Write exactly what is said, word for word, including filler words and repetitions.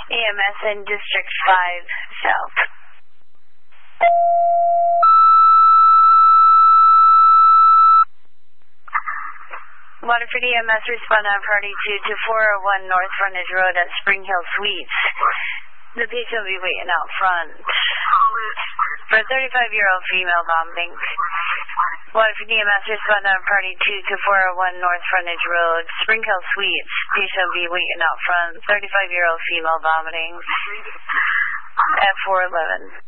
E M S in District five South. Waterford E M S respond on party two to four oh one North Frontage Road at Spring Hill Suites. The patient will be waiting out front for a thirty-five-year-old female vomiting. Waterford E M S respond on party two to four oh one North Frontage Road, Spring Hill Suites. Patient will be waiting out front, thirty-five-year-old female vomiting at four eleven.